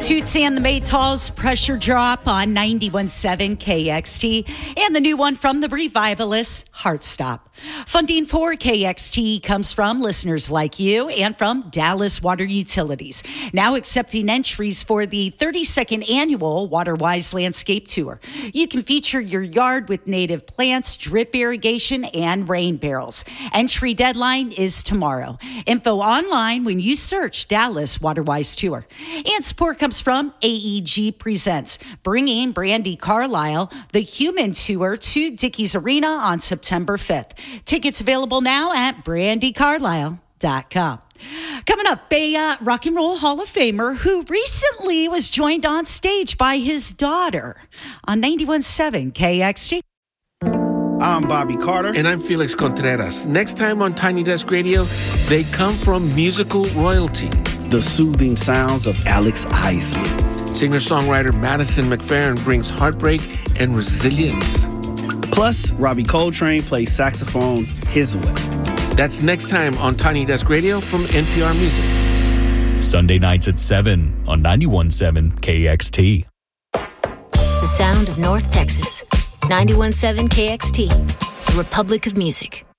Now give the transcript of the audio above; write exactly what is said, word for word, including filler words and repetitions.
Toots and the Maytals, Pressure Drop on ninety-one point seven K X T, and the new one from the Revivalists, Heartstop. Funding for K X T comes from listeners like you and from Dallas Water Utilities, now accepting entries for the thirty-second annual WaterWise Landscape Tour. You can feature your yard with native plants, drip irrigation, and rain barrels. Entry deadline is tomorrow. Info online when you search Dallas WaterWise Tour. And support comes from A E G Presents, bringing Brandi Carlile, the Human Tour, to Dickies Arena on September fifth. Tickets available now at brandi carlile dot com. Coming up, a uh, Rock and Roll Hall of Famer who recently was joined on stage by his daughter on ninety-one point seven K X T. I'm Bobby Carter. And I'm Felix Contreras. Next time on Tiny Desk Radio, they come from musical royalty. The soothing sounds of Alex Isley. Singer-songwriter Madison McFerrin brings heartbreak and resilience. Plus, Robbie Coltrane plays saxophone his way. That's next time on Tiny Desk Radio from N P R Music. Sunday nights at seven on ninety-one point seven K X T. The sound of North Texas. ninety-one point seven K X T, the Republic of Music.